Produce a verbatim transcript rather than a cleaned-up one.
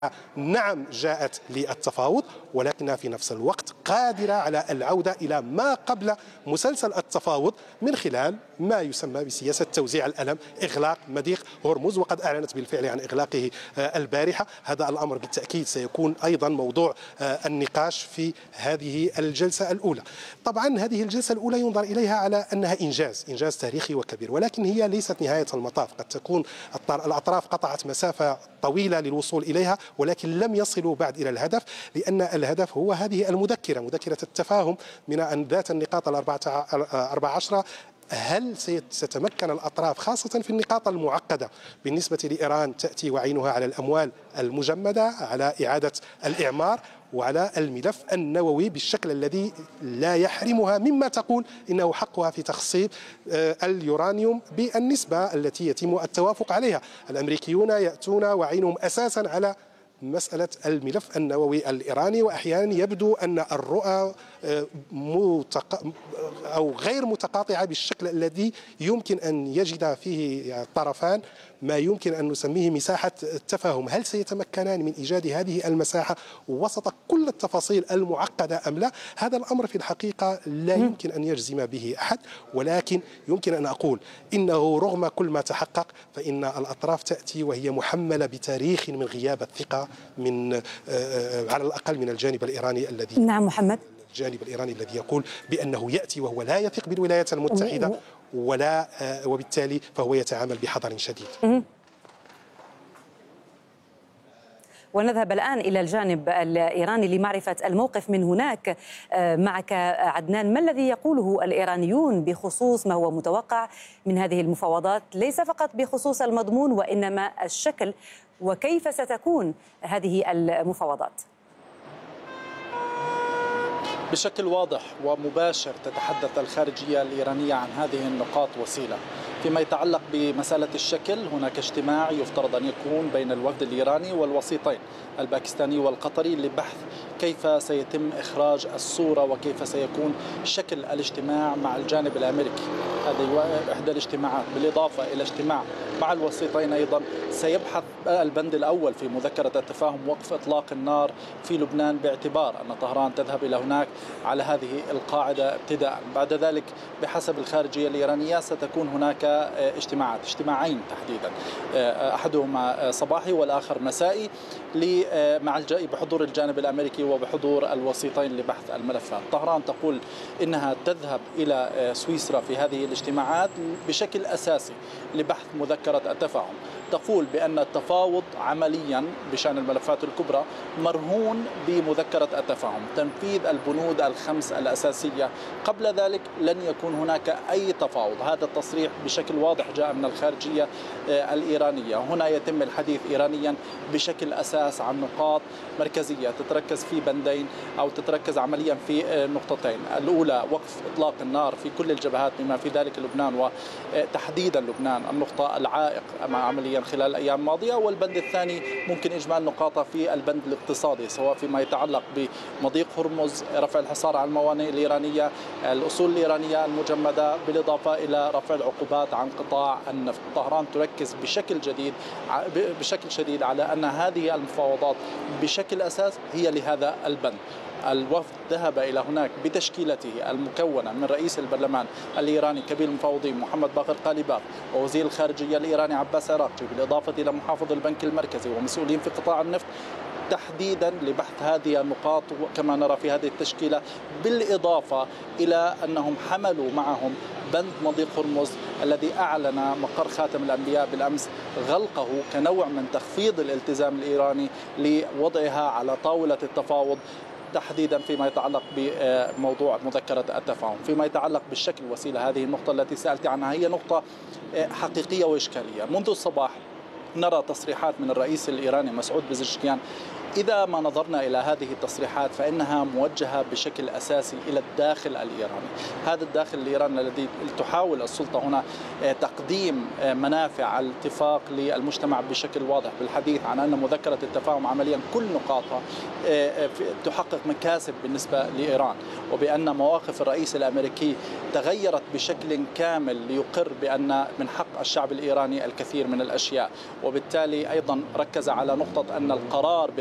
نعم جاءت للتفاوض، ولكنها في نفس الوقت قادرة على العودة إلى ما قبل مسلسل التفاوض من خلال ما يسمى بسياسة توزيع الألم، إغلاق مضيق هرمز، وقد أعلنت بالفعل عن إغلاقه البارحة. هذا الأمر بالتأكيد سيكون أيضا موضوع النقاش في هذه الجلسة الأولى. طبعا هذه الجلسة الأولى ينظر إليها على أنها إنجاز إنجاز تاريخي وكبير، ولكن هي ليست نهاية المطاف. قد تكون الأطراف قطعت مسافة طويلة للوصول إليها، ولكن لم يصلوا بعد إلى الهدف، لأن الهدف هو هذه المذكرة، مذكرة التفاهم من أن ذات النقاط الأربع عشرة. هل ستتمكن الأطراف خاصة في النقاط المعقدة بالنسبة لإيران تأتي وعينها على الأموال المجمدة، على إعادة الإعمار، وعلى الملف النووي بالشكل الذي لا يحرمها مما تقول إنه حقها في تخصيب اليورانيوم بالنسبة التي يتم التوافق عليها. الأمريكيون يأتون وعينهم أساسا على مسألة الملف النووي الإيراني، وأحيانا يبدو أن الرؤى متق... أو غير متقاطعة بالشكل الذي يمكن أن يجد فيه الطرفان ما يمكن أن نسميه مساحة التفاهم. هل سيتمكنان من إيجاد هذه المساحة وسط كل التفاصيل المعقدة أم لا؟ هذا الأمر في الحقيقة لا يمكن أن يجزم به أحد، ولكن يمكن أن أقول إنه رغم كل ما تحقق فإن الأطراف تأتي وهي محملة بتاريخ من غياب الثقة من على الأقل من الجانب الإيراني الذي نعم محمد الجانب الإيراني الذي يقول بأنه يأتي وهو لا يثق بالولايات المتحدة، ولا وبالتالي فهو يتعامل بحذر شديد. ونذهب الآن إلى الجانب الإيراني لمعرفة الموقف من هناك. معك عدنان، ما الذي يقوله الإيرانيون بخصوص ما هو متوقع من هذه المفاوضات، ليس فقط بخصوص المضمون وإنما الشكل، وكيف ستكون هذه المفاوضات؟ بشكل واضح ومباشر تتحدث الخارجية الإيرانية عن هذه النقاط وسيلة. فيما يتعلق بمسألة الشكل، هناك اجتماع يفترض أن يكون بين الوفد الإيراني والوسيطين الباكستاني والقطري لبحث كيف سيتم إخراج الصورة وكيف سيكون شكل الاجتماع مع الجانب الأمريكي. هذه إحدى الاجتماعات، بالإضافة إلى اجتماع مع الوسيطين أيضا سيبحث البند الأول في مذكرة التفاهم وقف إطلاق النار في لبنان، باعتبار أن طهران تذهب إلى هناك على هذه القاعدة ابتداء. بعد ذلك بحسب الخارجية الإيرانية ستكون هناك اجتماعات اجتماعين تحديدا، أحدهما صباحي والآخر مسائي مع بحضور الجانب الأمريكي وبحضور الوسيطين لبحث الملفات. طهران تقول إنها تذهب إلى سويسرا في هذه الاجتماعات بشكل أساسي لبحث مذكرة التفاهم. تقول بأن التفاوض عمليا بشأن الملفات الكبرى مرهون بمذكرة التفاهم، تنفيذ البنود الخمس الأساسية، قبل ذلك لن يكون هناك أي تفاوض. هذا التصريح بشكل واضح جاء من الخارجية الإيرانية. هنا يتم الحديث إيرانيا بشكل أساس عن نقاط مركزية تتركز في بندين أو تتركز عمليا في نقطتين. الأولى وقف إطلاق النار في كل الجبهات بما في ذلك لبنان، وتحديدا لبنان النقطة العائق عمليا خلال الأيام الماضية. والبند الثاني ممكن إجمال نقاطه في البند الاقتصادي، سواء فيما يتعلق بمضيق هرمز، رفع الحصار على الموانئ الإيرانية، الأصول الإيرانية المجمدة، بالإضافة إلى رفع العقوبات عن قطاع النفط. طهران تركز بشكل جديد بشكل شديد على أن هذه المفاوضات بشكل أساس هي لهذا البند. الوفد ذهب إلى هناك بتشكيلته المكونة من رئيس البرلمان الإيراني كبير المفاوضين محمد باقر قاليباف، ووزير الخارجية الإيراني عباس عراقجي، بالإضافة إلى محافظ البنك المركزي ومسؤولين في قطاع النفط، تحديدا لبحث هذه النقاط كما نرى في هذه التشكيلة، بالإضافة إلى أنهم حملوا معهم بند مضيق هرمز الذي أعلن مقر خاتم الأنبياء بالأمس غلقه كنوع من تخفيض الالتزام الإيراني لوضعها على طاولة التفاوض، تحديدا فيما يتعلق بموضوع مذكرة التفاهم. فيما يتعلق بالشكل وسيلة، هذه النقطة التي سألت عنها هي نقطة حقيقية وإشكالية. منذ الصباح نرى تصريحات من الرئيس الإيراني مسعود بزشكيان إذا ما نظرنا إلى هذه التصريحات فإنها موجهة بشكل أساسي إلى الداخل الإيراني. هذا الداخل الإيراني الذي تحاول السلطة هنا تقديم منافع الاتفاق للمجتمع بشكل واضح، بالحديث عن أن مذكرة التفاهم عمليا كل نقاطها تحقق مكاسب بالنسبة لإيران، وبأن مواقف الرئيس الأمريكي تغيرت بشكل كامل ليقر بأن من حق الشعب الإيراني الكثير من الأشياء، وبالتالي أيضا ركز على نقطة أن القرار